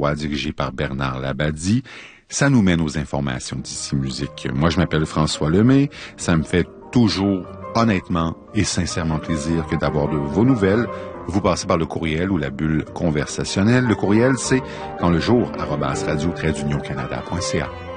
Roy, dirigé par Bernard Labadie. Ça nous mène aux informations d'ici musique. Moi, je m'appelle François Lemay. Ça me fait toujours, honnêtement et sincèrement plaisir que d'avoir de vos nouvelles. Vous passez par le courriel ou la bulle conversationnelle. Le courriel, c'est quand le jour @radio-canada.ca.